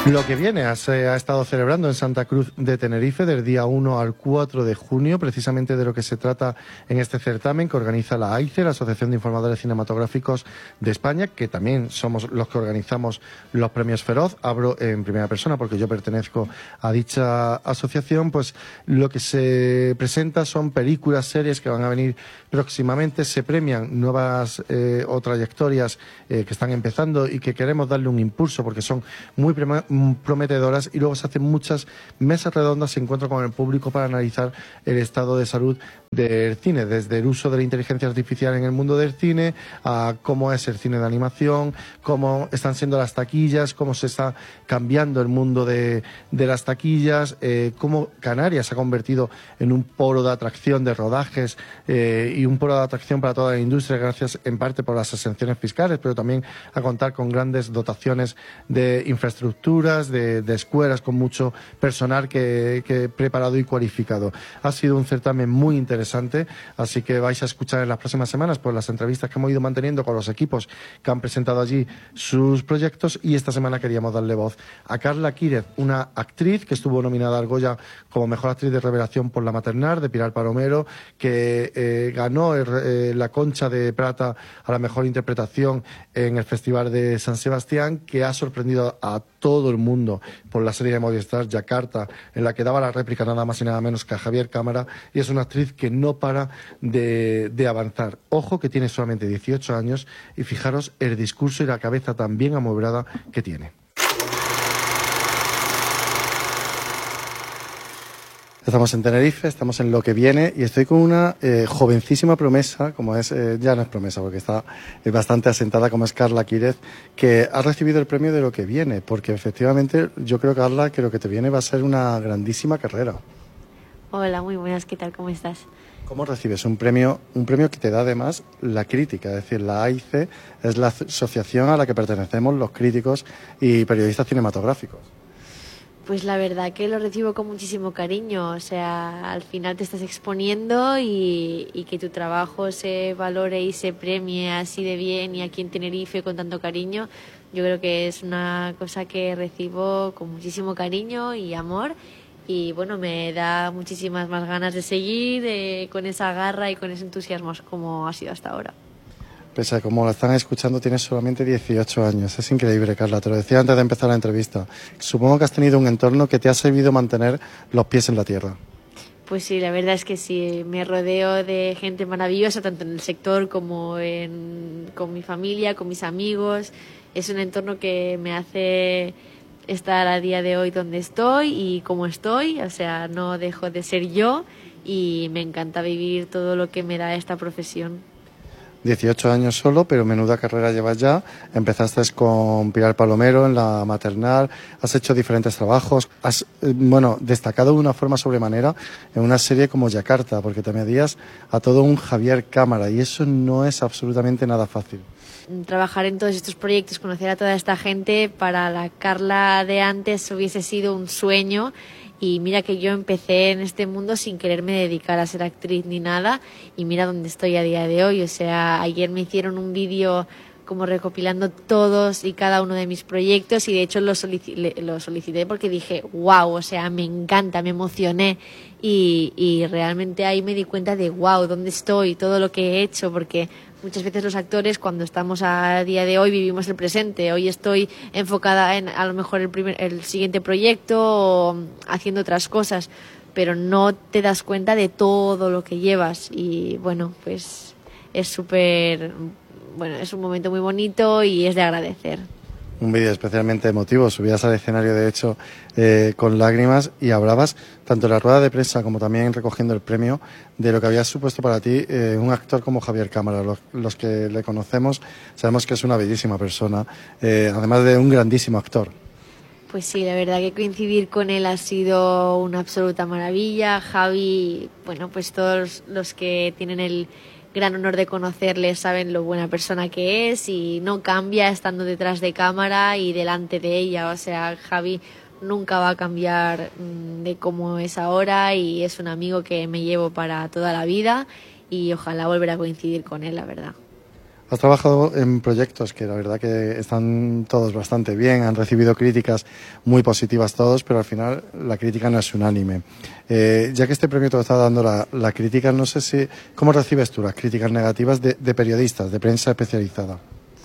Lo que viene se ha estado celebrando en Santa Cruz de Tenerife del día 1 al 4 de junio, precisamente de lo que se trata en este certamen que organiza la AICE, la Asociación de Informadores Cinematográficos de España, que también somos los que organizamos los premios Feroz. Hablo en primera persona porque yo pertenezco a dicha asociación. Pues lo que se presenta son películas, series que van a venir próximamente. Se premian nuevas o trayectorias que están empezando y que queremos darle un impulso porque son muy prometedoras, y luego se hacen muchas mesas redondas, se encuentra con el público para analizar el estado de salud del cine, desde el uso de la inteligencia artificial en el mundo del cine, a cómo es el cine de animación, cómo están siendo las taquillas, cómo se está cambiando el mundo de las taquillas, cómo Canarias se ha convertido en un polo de atracción de rodajes y un polo de atracción para toda la industria, gracias en parte por las exenciones fiscales, pero también a contar con grandes dotaciones de infraestructuras, de escuelas con mucho personal que preparado y cualificado. Ha sido un certamen muy interesante, así que vais a escuchar en las próximas semanas pues las entrevistas que hemos ido manteniendo con los equipos que han presentado allí sus proyectos, y esta semana queríamos darle voz a Carla Quírez, una actriz que estuvo nominada al Goya como mejor actriz de revelación por La Maternal, de Pilar Palomero, que ganó la Concha de Plata a la mejor interpretación en el Festival de San Sebastián, que ha sorprendido a todo el mundo por la serie de Movistar Yakarta, en la que daba la réplica nada más y nada menos que a Javier Cámara, y es una actriz que no para de avanzar. Ojo, que tiene solamente 18 años, y fijaros el discurso y la cabeza tan bien amueblada que tiene. Estamos en Tenerife, estamos en Lo que viene, y estoy con una jovencísima promesa, como es, ya no es promesa porque está bastante asentada, como es Carla Quírez, que ha recibido el premio de Lo que viene, porque efectivamente yo creo, Carla, que Lo que te viene va a ser una grandísima carrera. Hola, muy buenas, ¿qué tal? ¿Cómo estás? ¿Cómo recibes un premio que te da además la crítica? Es decir, la AICE es la asociación a la que pertenecemos los críticos y periodistas cinematográficos. Pues la verdad que lo recibo con muchísimo cariño, o sea, al final te estás exponiendo y que tu trabajo se valore y se premie así de bien, y aquí en Tenerife con tanto cariño, yo creo que es una cosa que recibo con muchísimo cariño y amor, y bueno, me da muchísimas más ganas de seguir con esa garra y con ese entusiasmo como ha sido hasta ahora. Pese a como la están escuchando, tienes solamente 18 años. Es increíble, Carla. Te lo decía antes de empezar la entrevista. Supongo que has tenido un entorno que te ha servido mantener los pies en la tierra. Pues sí, la verdad es que sí. Me rodeo de gente maravillosa, tanto en el sector como con mi familia, con mis amigos. Es un entorno que me hace estar a día de hoy donde estoy y como estoy. O sea, no dejo de ser yo, y me encanta vivir todo lo que me da esta profesión. 18 años solo, pero menuda carrera llevas ya. Empezaste con Pilar Palomero en La Maternal, has hecho diferentes trabajos, has destacado de una forma sobremanera en una serie como Yakarta, porque te medías a todo un Javier Cámara, y eso no es absolutamente nada fácil. Trabajar en todos estos proyectos, conocer a toda esta gente, para la Carla de antes hubiese sido un sueño. Y mira que yo empecé en este mundo sin quererme dedicar a ser actriz ni nada, y mira dónde estoy a día de hoy. O sea, ayer me hicieron un vídeo como recopilando todos y cada uno de mis proyectos, y de hecho lo solicité porque dije, wow, o sea, me encanta, me emocioné, y realmente ahí me di cuenta de wow, dónde estoy, todo lo que he hecho, porque muchas veces los actores, cuando estamos a día de hoy, vivimos el presente. Hoy estoy enfocada en a lo mejor el siguiente proyecto, o haciendo otras cosas, pero no te das cuenta de todo lo que llevas. Y bueno, pues es es un momento muy bonito y es de agradecer. Un vídeo especialmente emotivo, subías al escenario de hecho con lágrimas, y hablabas tanto en la rueda de prensa como también recogiendo el premio de lo que había supuesto para ti un actor como Javier Cámara. Los que le conocemos sabemos que es una bellísima persona, además de un grandísimo actor. Pues sí, la verdad que coincidir con él ha sido una absoluta maravilla. Javi, bueno, pues todos los que tienen el gran honor de conocerle saben lo buena persona que es, y no cambia estando detrás de cámara y delante de ella. O sea, Javi nunca va a cambiar de cómo es ahora, y es un amigo que me llevo para toda la vida, y ojalá volver a coincidir con él, la verdad. Has trabajado en proyectos que la verdad que están todos bastante bien, han recibido críticas muy positivas todos, pero al final la crítica no es unánime. Ya que este premio te lo está dando la crítica, no sé si cómo recibes tú las críticas negativas de periodistas, de prensa especializada.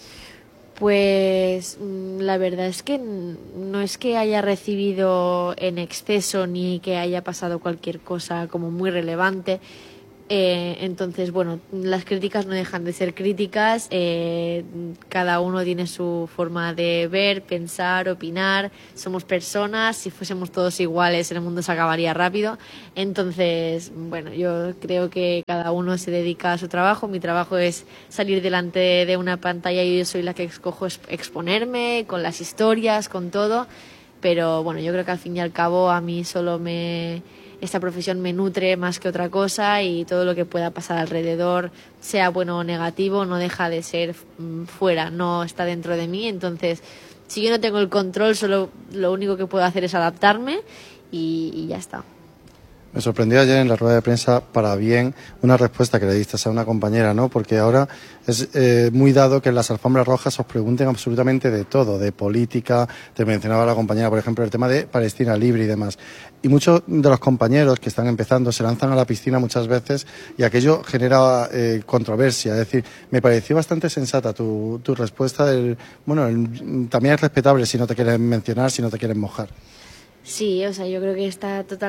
Pues la verdad es que no es que haya recibido en exceso ni que haya pasado cualquier cosa como muy relevante. Entonces, bueno, las críticas no dejan de ser críticas, cada uno tiene su forma de ver, pensar, opinar, somos personas, si fuésemos todos iguales el mundo se acabaría rápido. Entonces, bueno, yo creo que cada uno se dedica a su trabajo, mi trabajo es salir delante de una pantalla y yo soy la que escojo exponerme con las historias, con todo, pero bueno, yo creo que al fin y al cabo a mí esta profesión me nutre más que otra cosa y todo lo que pueda pasar alrededor, sea bueno o negativo, no deja de ser fuera, no está dentro de mí. Entonces, si yo no tengo el control, solo lo único que puedo hacer es adaptarme y ya está. Me sorprendió ayer en la rueda de prensa, para bien, una respuesta que le diste a una compañera, ¿no? Porque ahora es muy dado que en las alfombras rojas os pregunten absolutamente de todo, de política, te mencionaba la compañera, por ejemplo, el tema de Palestina libre y demás. Y muchos de los compañeros que están empezando se lanzan a la piscina muchas veces y aquello genera controversia. Es decir, me pareció bastante sensata tu respuesta. También es respetable si no te quieren mencionar, si no te quieren mojar. Sí, o sea, yo creo que es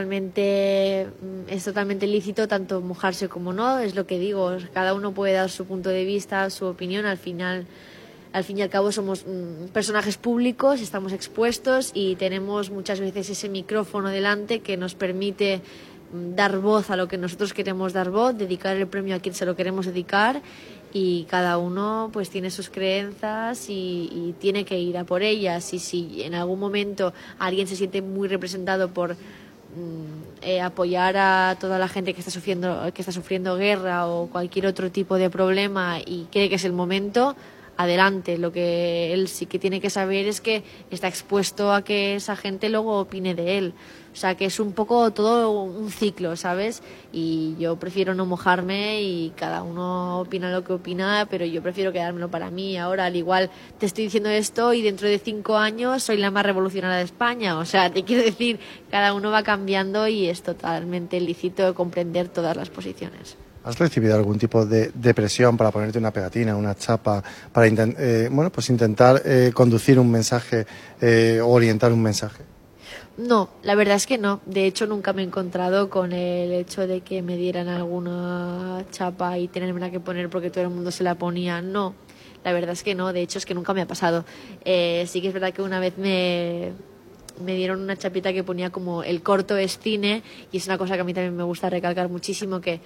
totalmente lícito tanto mojarse como no, es lo que digo, cada uno puede dar su punto de vista, su opinión, al fin y al cabo somos personajes públicos, estamos expuestos y tenemos muchas veces ese micrófono delante que nos permite dar voz a lo que nosotros queremos dar voz, dedicar el premio a quien se lo queremos dedicar y cada uno pues tiene sus creencias y tiene que ir a por ellas y si en algún momento alguien se siente muy representado por apoyar a toda la gente que está sufriendo guerra o cualquier otro tipo de problema y cree que es el momento, adelante. Lo que él sí que tiene que saber es que está expuesto a que esa gente luego opine de él. O sea, que es un poco todo un ciclo, ¿sabes? Y yo prefiero no mojarme y cada uno opina lo que opina, pero yo prefiero quedármelo para mí. Ahora, al igual, te estoy diciendo esto y dentro de 5 años soy la más revolucionaria de España. O sea, te quiero decir, cada uno va cambiando y es totalmente lícito comprender todas las posiciones. ¿Has recibido algún tipo de presión para ponerte una pegatina, una chapa, para intentar conducir un mensaje o orientar un mensaje? No, la verdad es que no. De hecho, nunca me he encontrado con el hecho de que me dieran alguna chapa y tenerme que poner porque todo el mundo se la ponía. No, la verdad es que no. De hecho, es que nunca me ha pasado. Sí que es verdad que una vez me dieron una chapita que ponía como el corto es cine y es una cosa que a mí también me gusta recalcar muchísimo, que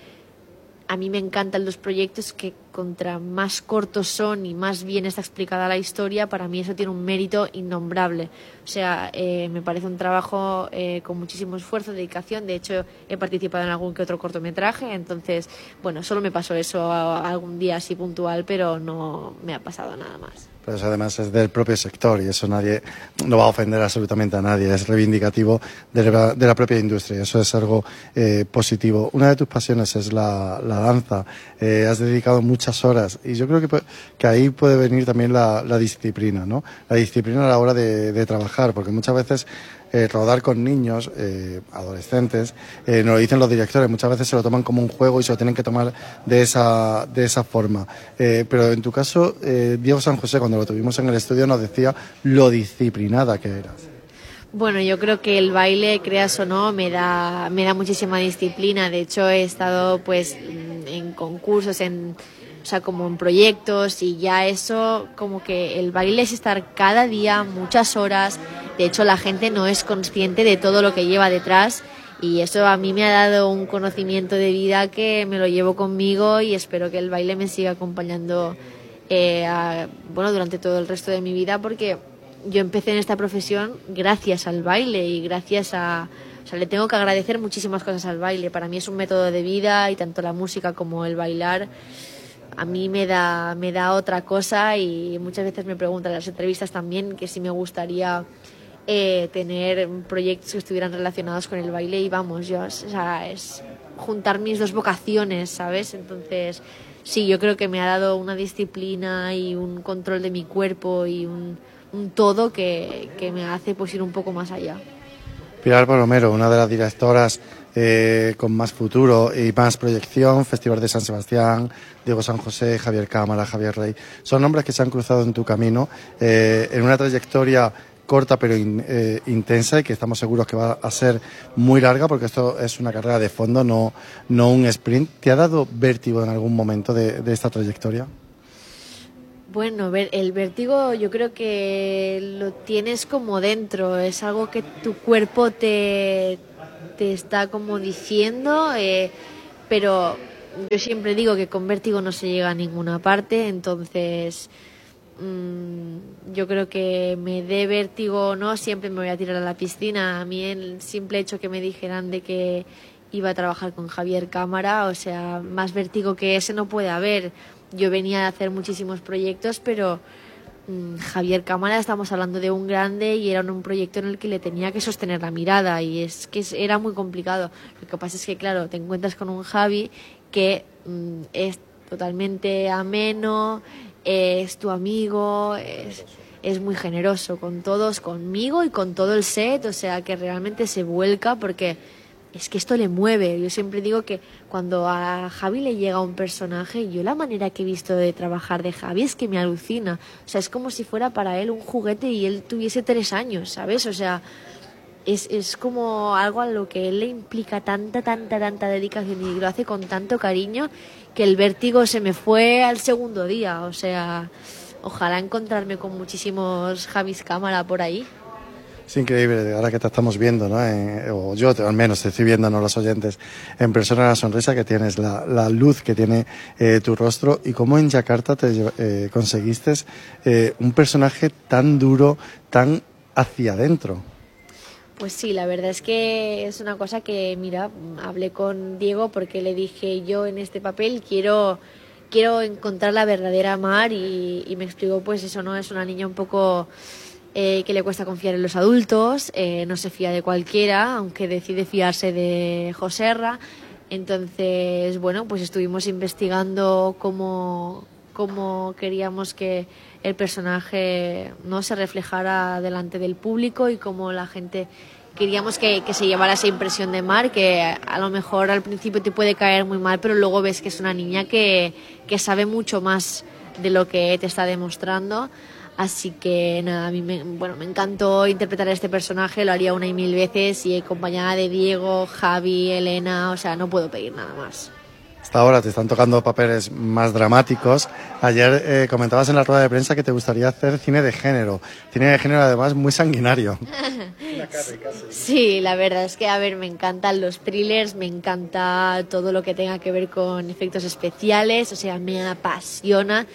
a mí me encantan los proyectos que contra más cortos son y más bien está explicada la historia, para mí eso tiene un mérito innombrable. O sea, me parece un trabajo con muchísimo esfuerzo, dedicación. De hecho, he participado en algún que otro cortometraje, entonces, bueno, solo me pasó eso algún día así puntual, pero no me ha pasado nada más. Pero eso además es del propio sector y eso no va a ofender absolutamente a nadie, es reivindicativo de la propia industria, eso es algo positivo. Una de tus pasiones es la danza, has dedicado muchas horas y yo creo que ahí puede venir también la disciplina, ¿no? La disciplina a la hora de trabajar, porque muchas veces rodar con niños, adolescentes, nos lo dicen los directores, muchas veces se lo toman como un juego y se lo tienen que tomar de esa forma. Pero en tu caso, Diego San José, cuando lo tuvimos en el estudio, nos decía lo disciplinada que eras. Bueno, yo creo que el baile, creas o no, me da muchísima disciplina. De hecho, he estado pues en concursos, o sea, como en proyectos, y ya eso, como que el baile es estar cada día muchas horas. De hecho, la gente no es consciente de todo lo que lleva detrás y eso a mí me ha dado un conocimiento de vida que me lo llevo conmigo y espero que el baile me siga acompañando durante todo el resto de mi vida, porque yo empecé en esta profesión gracias al baile y gracias a... O sea, le tengo que agradecer muchísimas cosas al baile. Para mí es un método de vida y tanto la música como el bailar a mí me da otra cosa, y muchas veces me preguntan en las entrevistas también que si me gustaría tener proyectos que estuvieran relacionados con el baile, y vamos, o sea, es juntar mis dos vocaciones, ¿sabes? Entonces sí, yo creo que me ha dado una disciplina y un control de mi cuerpo y un todo que me hace pues ir un poco más allá. Pilar Palomero, una de las directoras con más futuro y más proyección, Festival de San Sebastián, Diego San José, Javier Cámara, Javier Rey, son nombres que se han cruzado en tu camino en una trayectoria corta pero intensa y que estamos seguros que va a ser muy larga porque esto es una carrera de fondo, no un sprint. ¿Te ha dado vértigo en algún momento de esta trayectoria? Bueno, el vértigo yo creo que lo tienes como dentro, es algo que tu cuerpo te está como diciendo, pero yo siempre digo que con vértigo no se llega a ninguna parte, entonces yo creo que me dé vértigo o no, siempre me voy a tirar a la piscina. A mí el simple hecho que me dijeran de que iba a trabajar con Javier Cámara, o sea, más vértigo que ese no puede haber. Yo venía a hacer muchísimos proyectos, pero Javier Cámara, estamos hablando de un grande y era un proyecto en el que le tenía que sostener la mirada y es que era muy complicado. Lo que pasa es que, claro, te encuentras con un Javi que es totalmente ameno, es tu amigo, es muy generoso con todos, conmigo y con todo el set, o sea, que realmente se vuelca porque es que esto le mueve. Yo siempre digo que cuando a Javi le llega un personaje, yo la manera que he visto de trabajar de Javi es que me alucina. O sea, es como si fuera para él un juguete y él tuviese 3 años, ¿sabes? O sea, es como algo a lo que él le implica tanta dedicación y lo hace con tanto cariño que el vértigo se me fue al segundo día. O sea, ojalá encontrarme con muchísimos Javis Cámara por ahí. Es increíble, ahora que te estamos viendo, ¿no? O yo al menos te estoy viendo, no los oyentes, en persona la sonrisa que tienes, la luz que tiene tu rostro y cómo en Yakarta te conseguiste un personaje tan duro, tan hacia adentro. Pues sí, la verdad es que es una cosa que, mira, hablé con Diego porque le dije yo en este papel quiero encontrar la verdadera Mar y me explicó pues eso, ¿no? Es una niña un poco que le cuesta confiar en los adultos, no se fía de cualquiera, aunque decide fiarse de Joserra. Entonces, bueno, pues estuvimos investigando cómo queríamos que el personaje no se reflejara delante del público y cómo la gente queríamos que se llevara esa impresión de Mar, que a lo mejor al principio te puede caer muy mal, pero luego ves que es una niña que sabe mucho más de lo que te está demostrando. Así que nada, a mí me encantó interpretar a este personaje, lo haría 1 y 1000 veces y acompañada de Diego, Javi, Elena, o sea, no puedo pedir nada más. Hasta ahora te están tocando papeles más dramáticos. Ayer comentabas en la rueda de prensa que te gustaría hacer cine de género además muy sanguinario. Sí, la verdad es que, a ver, me encantan los thrillers, me encanta todo lo que tenga que ver con efectos especiales, o sea, me apasiona.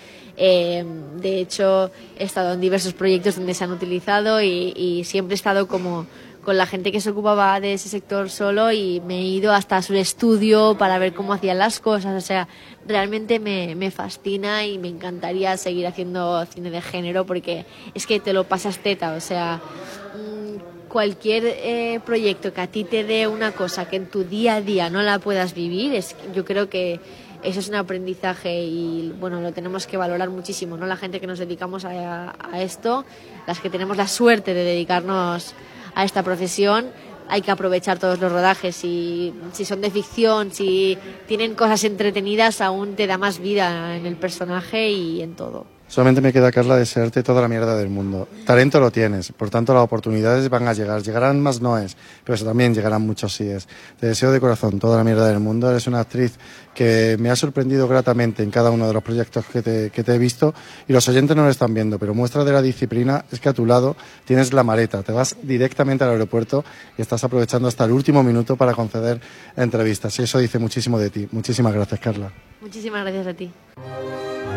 De hecho, he estado en diversos proyectos donde se han utilizado y siempre he estado como con la gente que se ocupaba de ese sector solo y me he ido hasta su estudio para ver cómo hacían las cosas. O sea, realmente me fascina y me encantaría seguir haciendo cine de género porque es que te lo pasas teta. O sea, cualquier proyecto que a ti te dé una cosa que en tu día a día no la puedas vivir, yo creo que eso es un aprendizaje y bueno, lo tenemos que valorar muchísimo, ¿no? La gente que nos dedicamos a esto, las que tenemos la suerte de dedicarnos a esta profesión, hay que aprovechar todos los rodajes y si son de ficción, si tienen cosas entretenidas, aún te da más vida en el personaje y en todo. Solamente me queda, Carla, desearte toda la mierda del mundo. Talento lo tienes, por tanto las oportunidades van a llegar. Llegarán más noes, pero eso también llegarán muchos síes. Te deseo de corazón toda la mierda del mundo. Eres una actriz que me ha sorprendido gratamente en cada uno de los proyectos que te he visto y los oyentes no lo están viendo, pero muestra de la disciplina es que a tu lado tienes la maleta, te vas directamente al aeropuerto y estás aprovechando hasta el último minuto para conceder entrevistas y eso dice muchísimo de ti. Muchísimas gracias, Carla. Muchísimas gracias a ti.